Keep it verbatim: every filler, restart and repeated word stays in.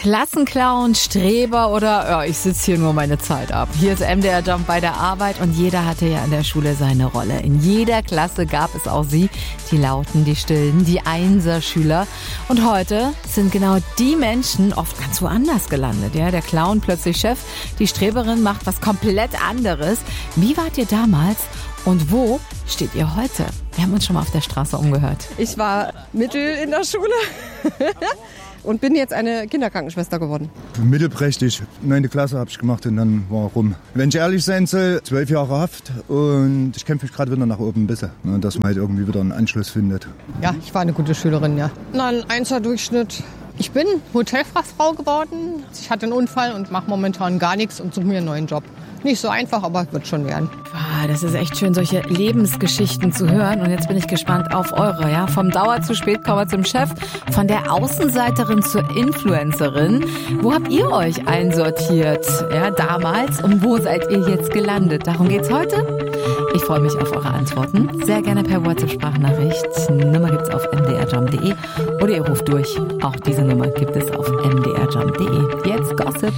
Klassenclown, Streber oder ja, ich sitze hier nur meine Zeit ab. Hier ist M D R Jump bei der Arbeit und jeder hatte ja in der Schule seine Rolle. In jeder Klasse gab es auch sie, die Lauten, die Stillen, die Einserschüler. Und heute sind genau die Menschen oft ganz woanders gelandet. Ja, der Clown plötzlich Chef, die Streberin macht was komplett anderes. Wie wart ihr damals und wo steht ihr heute? Wir haben uns schon mal auf der Straße umgehört. Ich war mittel in der Schule und bin jetzt eine Kinderkrankenschwester geworden. Mittelprächtig. Neunte Klasse habe ich gemacht und dann war rum. Wenn ich ehrlich sein soll, zwölf Jahre Haft und ich kämpfe mich gerade wieder nach oben ein bisschen, ne, dass man halt irgendwie wieder einen Anschluss findet. Ja, ich war eine gute Schülerin, ja. Na, ein Einser-Durchschnitt. Ich bin Hotelfachfrau geworden. Ich hatte einen Unfall und mache momentan gar nichts und suche mir einen neuen Job. Nicht so einfach, aber wird schon werden. Ah, das ist echt schön, solche Lebensgeschichten zu hören. Und jetzt bin ich gespannt auf eure. Ja, vom Dauer zu Spätkommer zum Chef, von der Außenseiterin zur Influencerin. Wo habt ihr euch einsortiert? Ja, damals. Und wo seid ihr jetzt gelandet? Darum geht's heute. Ich freue mich auf eure Antworten. Sehr gerne per WhatsApp-Sprachnachricht. Nummer gibt's auf m d r jump punkt d e oder ihr ruft durch. Auch diese Nummer gibt es auf m d r jump punkt d e. Jetzt Gossip.